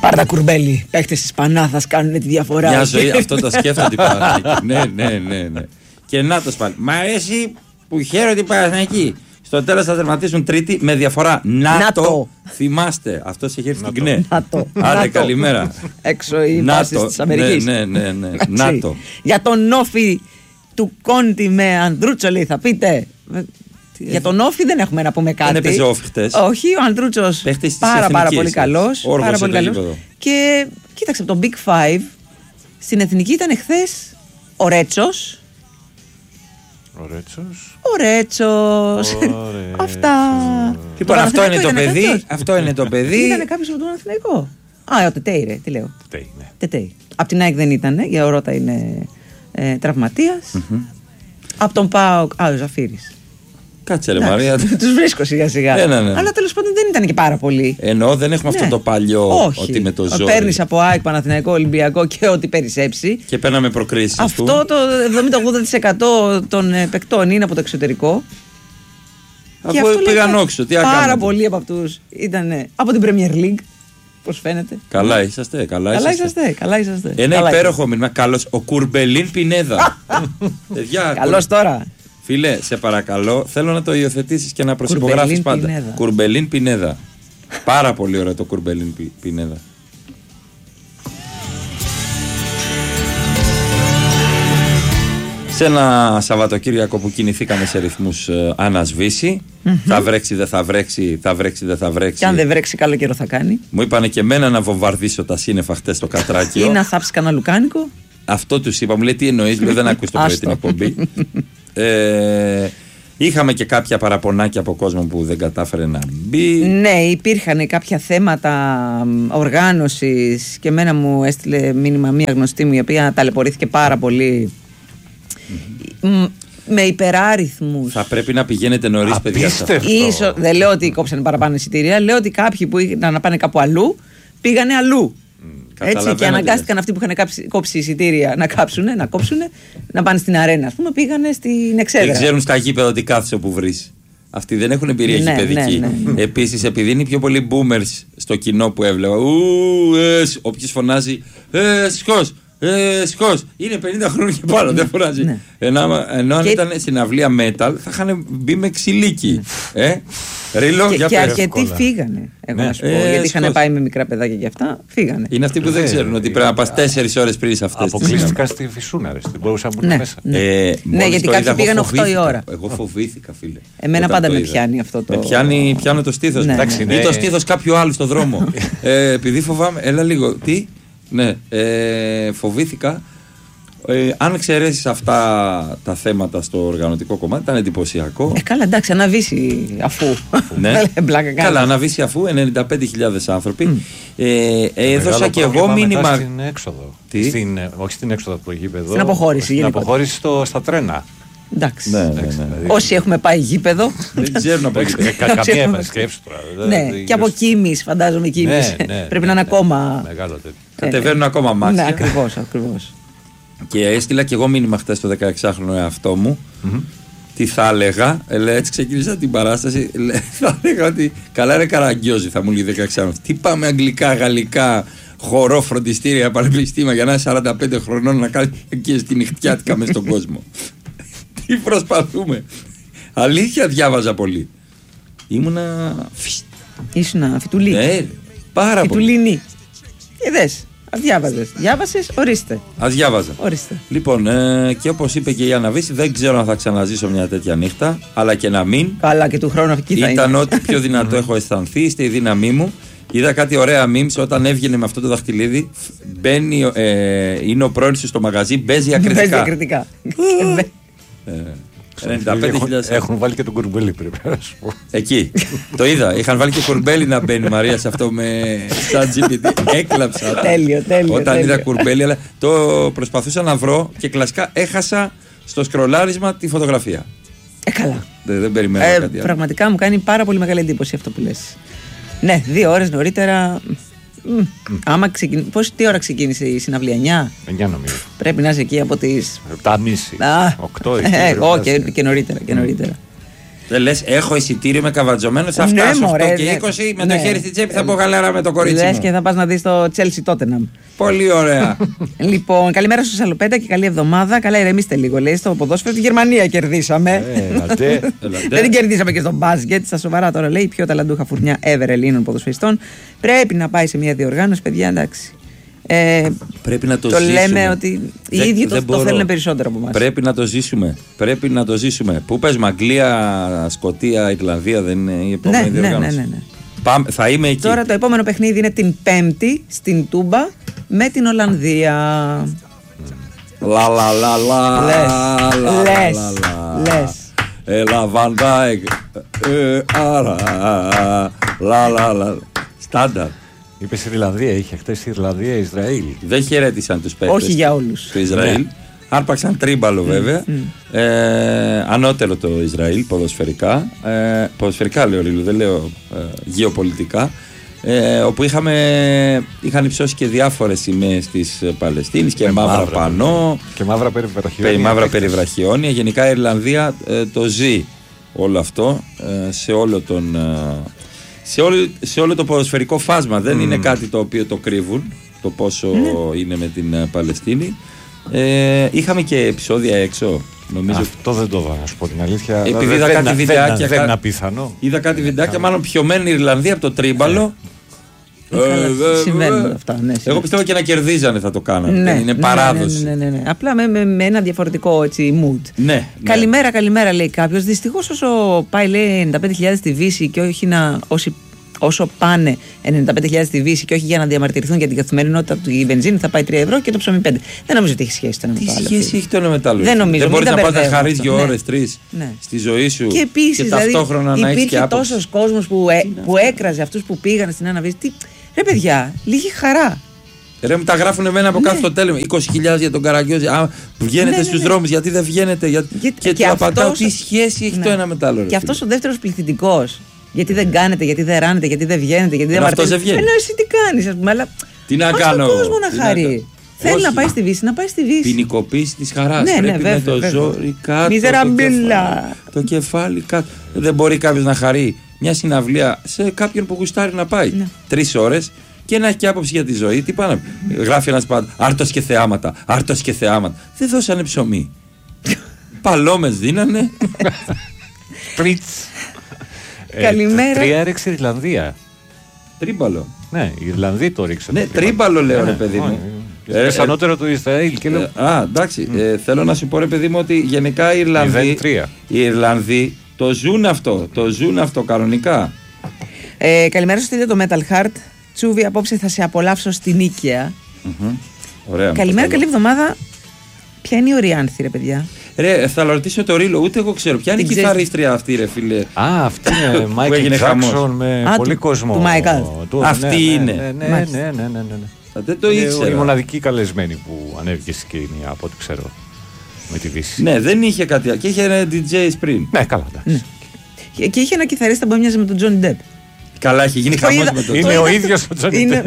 Πάρτα Κουρμπέλη. Παίχτες της Πανάθας κάνουν τη διαφορά. Μια ζωή, αυτό το σκέφτονται οι Παναθηναϊκοί. Ναι. Και να το πάλι. Μ' αρέσει που χαίρονται οι Παναθηναϊκοί. Στο τέλος θα τερματίσουν τρίτη με διαφορά. ΝΑΤΟ. Θυμάστε, αυτός έχει έρθει στην ΚΝΕ. Άντε, καλημέρα. Έξω οι βάσεις της Αμερικής. Ναι. ΝΑΤΟ. Για τον όφη του Κόντι με Ανδρούτσο, λέει, θα πείτε. Για τον Όφη δεν έχουμε να πούμε κάτι. Δεν έπαιζε Όφη χτες. Όχι, ο Ανδρούτσος πάρα πολύ καλός. Πάρα πολύ καλός. Και κοίταξε, από τον Big Five στην Εθνική ήταν χθες ο Ρέτσος. Ο Ρέτσος. Αυτά. Λοιπόν, αυτό είναι το παιδί. Ήταν κάποιος από τον Αθηναϊκό. Ο Τετέι, ρε, τι λέω. Τετέι. Απ' την ΑΕΚ δεν ήταν, για ο Ρώτα είναι τραυματίας. Απ' τον ΠΑΟΚ, ο Ζαφύρης. Κάτσε ρε Μαρία. Τους βρίσκω σιγά σιγά. Αλλά τέλος πάντων δεν ήταν και πάρα πολύ. Εννοώ δεν έχουμε αυτό το παλιό. Ότι με το ζόρι. Παίρνεις από ΑΕΚ, Παναθηναϊκό, Ολυμπιακό και ό,τι περισσέψει. Και παίρναμε προκρίσεις. Αυτό το 70-80% των παικτών είναι από το εξωτερικό. Αφού πήγαν όξο. Πάρα πολλοί από αυτούς ήταν από την Premier League. Πώς φαίνεται. Καλά είσαστε. Καλά είσαστε. Ένα υπέροχο μήνυμα. Καλώς. Ο Κουρμπελίν Πινέδα. Καλώς τώρα. Φίλε, σε παρακαλώ, θέλω να το υιοθετήσεις και να προσυπογράφεις πάντα. Πινέδα. Κουρμπελίν Πινέδα. Πάρα πολύ ωραίο το Κουρμπελίν Πινέδα. Σε ένα Σαββατοκύριακο που κινηθήκαμε σε ρυθμούς ανασβήσει. Θα βρέξει, δεν θα βρέξει, θα βρέξει, δεν θα βρέξει. Και αν δεν βρέξει, καλό καιρό θα κάνει. Μου είπανε και εμένα να βομβαρδίσω τα σύννεφα χτες στο Κατράκιο. Ή να θάψει κανένα λουκάνικο. Αυτό τους είπα, μου λέει τι εννοείς, λέω δεν ακούς το πρωί την εκπομπή. Είχαμε και κάποια παραπονάκια από κόσμο που δεν κατάφερε να μπει. Ναι, υπήρχαν κάποια θέματα οργάνωσης και εμένα μου έστειλε μήνυμα μία γνωστή μου η οποία ταλαιπωρήθηκε πάρα πολύ με υπεράριθμους. Θα πρέπει να πηγαίνετε νωρίς, παιδιά. Δεν λέω ότι κόψανε παραπάνω εισιτήρια, λέω ότι κάποιοι που είχαν να πάνε κάπου αλλού πήγανε αλλού. Έτσι, και αναγκάστηκαν αυτοί που είχαν κόψει εισιτήρια να κόψουν, να πάνε στην αρένα. Ας πούμε, πήγανε στην Εξέδρα. Δεν ξέρουν στα γήπεδα ότι κάθεσαι όπου βρεις. Αυτοί δεν έχουν εμπειρία γηπεδική. Ναι. Επίσης, επειδή είναι πιο πολλοί boomers στο κοινό που έβλεπα, όποιος φωνάζει σχός, είναι 50 χρόνια και πάνω, δεν φωνάζει. Ναι. Ενώ αν ήταν στην αυλία metal, θα είχαν μπει με ξυλίκι. Ρίλο, και αρκετοί φύγανε. Εγώ να σου πω, γιατί είχαν πάει με μικρά παιδάκια και αυτά, φύγανε. Είναι αυτοί που δεν ξέρουν ότι πρέπει να πας 4 ώρες πριν σε αυτές. Αποκλείστηκα στη Φυσούνα, στην μπορούσα να μπουν μέσα. Ναι, γιατί κάποιοι πήγαν 8 η ώρα. Εγώ φοβήθηκα, φίλε. Εμένα πάντα με πιάνει αυτό το. Πιάνω το στήθος. Ή το στήθος κάποιου άλλου στο δρόμο. Επειδή φοβάμαι, έλα λίγο. Τι? Ναι, φοβήθηκα. Αν εξαιρέσεις αυτά τα θέματα στο οργανωτικό κομμάτι, ήταν εντυπωσιακό. Καλά, εντάξει, αναβήσει αφού. Ναι. Καλά, αναβήσει αφού 95.000 άνθρωποι. Έδωσα και εγώ μήνυμα. Στην έξοδο. Όχι στην έξοδο από το γήπεδο. Στην αποχώρηση. Στην αποχώρηση στα τρένα. Εντάξει. Όσοι έχουμε πάει γήπεδο. Δεν ξέρουν από εκεί. Καμία επασκέψη τώρα. Ναι, και από Κίμης, φαντάζομαι Κίμης. Πρέπει να είναι ακόμα. Μεγάλο τέτοιο. Κατεβαίνουν ακόμα μάτια. Ναι, ακριβώς. Και έστειλα και εγώ μήνυμα χτες στο 16χρονο εαυτό μου. Τι θα έλεγα, έτσι ξεκίνησα την παράσταση. Θα έλεγα ότι καλά ρε Καραγκιόζη, θα μου λέει 16χρονο. Τι πάμε αγγλικά, γαλλικά, χορό, φροντιστήρια, πανεπιστήμια για να είσαι 45 χρονών να κάνει εκεί στη νυχτιάτικα μες στον κόσμο. Τι προσπαθούμε. Αλήθεια διάβαζα πολύ. Ήμουνα. Ήσουνα φιτουλή. Πάρα πολύ. Φιτουλίνη. Δες. Ας διάβασες, ορίστε. Ας διάβαζα. Ορίστε. Λοιπόν, και όπως είπε και η Άννα Βύση, δεν ξέρω αν θα ξαναζήσω μια τέτοια νύχτα, αλλά και να μην. Καλά, και του χρόνου εκεί θα ήταν ό,τι πιο δυνατό έχω αισθανθεί, είστε η δύναμή μου. Είδα κάτι ωραία memes όταν έβγαινε με αυτό το δαχτυλίδι. Μπαίνει, είναι ο πρώην στο μαγαζί, παίζει ακριτικά. 95.000. Έχουν βάλει και τον Κουρμπέλη πρέπει να σου πω. Εκεί. Το είδα. Είχαν βάλει και Κουρμπέλη να μπαίνει Μαρία σε αυτό με ChatGPT. Έκλαψα. Τέλειο. Όταν είδα Κουρμπέλη, αλλά το προσπαθούσα να βρω και κλασικά έχασα στο σκρολάρισμα τη φωτογραφία. Καλά. Δεν περιμένω κάτι άλλο. Πραγματικά μου κάνει πάρα πολύ μεγάλη εντύπωση αυτό που λες. Ναι, 2 ώρες νωρίτερα. Τι ώρα ξεκίνησε η συναυλία, 9 νομίζω. Πρέπει να είσαι εκεί από τις 7.30, 8 όχι, και νωρίτερα. Δεν λες, έχω εισιτήριο με καβατζωμένο, θα φτάσω 8 και 20 με το χέρι στη τσέπη, θα πω γαλάρα με το κορίτσι. Λες και θα πας να δεις το Chelsea Tottenham. Πολύ ωραία. Λοιπόν, καλημέρα στο Σαλοπέτα και καλή εβδομάδα. Καλά, ηρεμήστε λίγο. Λέει στο ποδόσφαιρο τη Γερμανία κερδίσαμε. Δεν την κερδίσαμε και στο μπάσκετ. Στα σοβαρά τώρα λέει η πιο ταλαντούχα φουρνιά ever Ελλήνων ποδοσφαιριστών. Πρέπει να πάει σε μια διοργάνωση, παιδιά, εντάξει. Πρέπει να το ζήσουμε. λέμε ότι οι ίδιοι το θέλουν περισσότερο από εμάς. Πρέπει να το ζήσουμε. Πρέπει να το ζήσουμε. Πού πες, Αγγλία, Σκωτία, Ιρλανδία δεν είναι η επόμενη διοργάνωση? Ναι. Πάμε, θα είμαι εκεί. Τώρα το επόμενο παιχνίδι είναι την Πέμπτη στην Τούμπα με την Ολλανδία. Λες. Έλα Βαντάικ. Άρα. Στάνταρ. Είπε Ιρλανδία, είχε χτες Ιρλανδία, Ισραήλ. Δεν χαιρέτησαν τους παίκτες. Όχι για όλους. Το Ισραήλ. Άρπαξαν τρίμπαλο βέβαια. Ανώτερο το Ισραήλ ποδοσφαιρικά. Ποδοσφαιρικά λέω, δεν λέω γεωπολιτικά. Όπου είχαν υψώσει και διάφορες σημαίες της Παλαιστίνης και μαύρα πανό. Και μαύρα περιβραχιόνια. Γενικά η Ιρλανδία το ζει όλο αυτό σε όλο το ποδοσφαιρικό φάσμα. Δεν είναι κάτι το οποίο το κρύβουν, το πόσο είναι με την Παλαιστίνη. Είχαμε και επεισόδια έξω. Νομίζω. Αυτό δεν το είδα, να σου πω την αλήθεια. Επειδή είδα κάτι βιντεάκια. Δεν είναι απίθανο. Είδα κάτι βιντεάκια, μάλλον πιωμένη Ιρλανδία από το τρίμπαλο. Συμβαίνουν αυτά. Ναι, εγώ πιστεύω και να κερδίζανε θα το κάνανε. Είναι παράδοση. Ναι. Απλά με ένα διαφορετικό mood. Ναι. Καλημέρα λέει κάποιος. Δυστυχώς όσο πάει λέει 95.000 στη Βύση και όχι όσο πάνε 95.000 στη Βύση και όχι για να διαμαρτυρηθούν για την καθημερινότητα του, η βενζίνη θα πάει 3 ευρώ και το ψωμί 5. Δεν νομίζω ότι έχει σχέση το ένα με το άλλο. Τι σχέση έχει το ένα με το άλλο? Δεν νομίζω. Δεν μπορεί να πας να χαρείς 2 ώρες, 3 στη ζωή σου και επίσης ταυτόχρονα να έχεις και άποψη. Υπήρχε τόσος κόσμος που έκραζε αυτούς που πήγαν στην Άννα Βύση. Ρε παιδιά, λίγη χαρά. Ρε μου τα γράφουν εμένα από κάθε το τέλειο. 20.000 για τον Καραγκιόζη. Βγαίνετε στους δρόμους, γιατί δεν βγαίνετε? Και του απαντάω, τι σχέση έχει το ένα με το άλλο? Και αυτός ο δεύτερος πληθυντικός. Γιατί δεν κάνετε, γιατί δεν ράνετε, γιατί δεν βγαίνετε, γιατί δεν μαρτύρετε. Ενώ εσύ τι κάνεις, ας πούμε, αλλά. Τι να κάνω. Τον κόσμο να χαρεί. Θέλει να πάει στη Βύση, να πάει στη Βύση. Ποινικοποίηση της χαράς. Ναι, πρέπει βέβαια, με το ζόρι κάτω. Το κεφάλι κάτω. Δεν μπορεί κάποιος να χαρεί μια συναυλία σε κάποιον που γουστάρει να πάει 3 ώρες και να έχει και άποψη για τη ζωή. Τι πάνε. Γράφει ένας πάντα. Άρτος και θεάματα. Άρτος και θεάματα. Δεν δώσανε ψωμί. Παλόμες δίνανε. Πριτς. Καλημέρα. 3 έριξε η Ιρλανδία. Τρίμπαλο. Ναι, η Ιρλανδία το ρίξε. Ναι, τρίμπαλο λέω ρε παιδί μου. Ανώτερο του Ισραήλ. Εντάξει. Θέλω να σου πω ρε παιδί μου ότι γενικά οι Ιρλανδοί το ζουν αυτό κανονικά. Καλημέρα στο το Metal Heart. Τσούβι, απόψε θα σε απολαύσω στην Νίκαια. Ωραία. Καλημέρα, καλή εβδομάδα. Ποια είναι η Οριάνθη, ρε παιδιά? Ρε, θα ρωτήσω το Ρίλο, ούτε εγώ ξέρω. Ποια είναι η κιθαρίστρια αυτή, ρε φίλε? Αυτή είναι Μάικλ Τζάκσον με πολύ κόσμο. Του Μάικλ. Αυτή είναι. Ναι. Δεν το ήξερα. Η μοναδική καλεσμένη που ανέβηκε στη σκηνή, από ό,τι ξέρω. Με τη Δύση. Ναι, δεν είχε κάτι άλλο. Και είχε ένα DJ πριν. Ναι, καλά, εντάξει. Και είχε ένα κιθαρίστα που έμοιαζε με τον Τζόνι Ντεπ. Καλά, έχει γίνει χαμός με τον. Είναι ο ίδιος ο Τζόνι Ντεπ.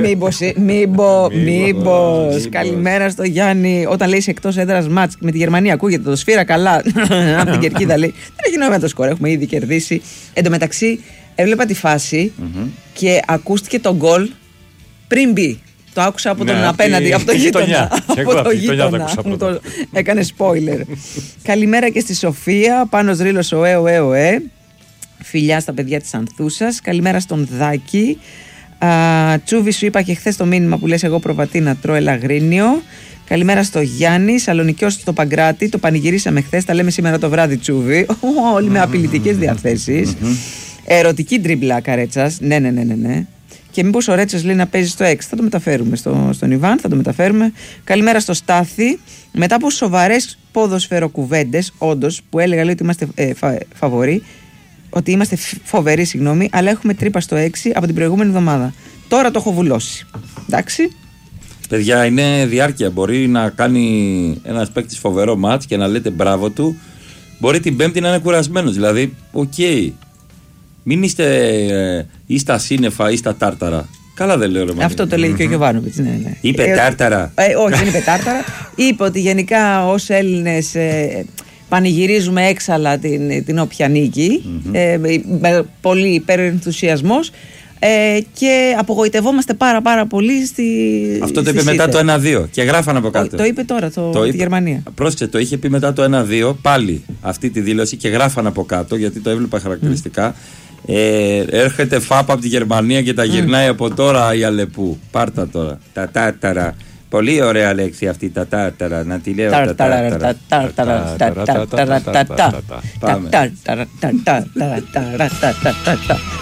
Μήπως. Καλημέρα στο Γιάννη. Όταν λέει εκτός έδρας μάτς με τη Γερμανία, ακούγεται το σφύρα καλά. Από την Κερκίδα λέει. Δεν έχει νόημα το σκορ, έχουμε ήδη κερδίσει. Εν τω μεταξύ, έβλεπα τη φάση και ακούστηκε το γκολ πριν μπει. Το άκουσα από τον απέναντι, από το γείτονα. Από το γείτονα. Μου το έκανε spoiler. Καλημέρα και στη Σοφία. Πάνος Ρήλος, οέ. Φιλιά στα παιδιά της Ανθούσας. Καλημέρα στον Δάκη. Τσούβι, σου είπα και χθες το μήνυμα που λες εγώ προβατή να τρώω ελαγρίνιο. Καλημέρα στο Γιάννη. Σαλονικιός στο Παγκράτη. Το πανηγυρίσαμε χθες. Τα λέμε σήμερα το βράδυ, Τσούβι. Όλοι με απειλητικές διαθέσεις. Ερωτική ντρίμπλα Καρέτσας. Ναι. Και μήπως ο Ρέτσος λέει να παίζει στο 6. Θα το μεταφέρουμε στον Ιβάν, θα το μεταφέρουμε. Καλημέρα στο Στάθη. Μετά από σοβαρές ποδοσφαιροκουβέντες, όντως, που έλεγα λέει ότι είμαστε φαβοροί, ότι είμαστε φοβεροί, συγγνώμη, αλλά έχουμε τρύπα στο 6 από την προηγούμενη εβδομάδα. Τώρα το έχω βουλώσει. Εντάξει. Παιδιά, είναι διάρκεια. Μπορεί να κάνει ένας παίκτης φοβερό μάτς και να λέτε μπράβο του. Μπορεί την Πέμπτη να είναι κουρασμένος. Δηλαδή, οκ. Μην είστε ή στα σύννεφα ή στα τάρταρα. Καλά δεν λέω, ρε Μαρία. Αυτό το λέει και ο Γιωβάνοβιτς. Ναι. Είπε τάρταρα. Όχι, δεν είπε τάρταρα. Είπε ότι γενικά ως Έλληνες πανηγυρίζουμε έξαλα την όποια νίκη, με πολύ υπερενθουσιασμός, και απογοητευόμαστε πάρα πολύ αυτό το είπε μετά το 1-2 και γράφανε από κάτω. Το είπε τώρα τη Γερμανία. Πρόσεξε, το είχε πει μετά το 1-2 πάλι αυτή τη δήλωση και γράφανε από κάτω, γιατί το έβλεπα χαρακτηριστικά. Έρχεται φάπα από τη Γερμανία και τα γυρνάει από τώρα η Αλεπού. Πάρτα τώρα. Τα τάρταρα. Πολύ ωραία λέξη αυτή, τα τάρταρα. Να τη λέω τα τάρταρα. Πάμε.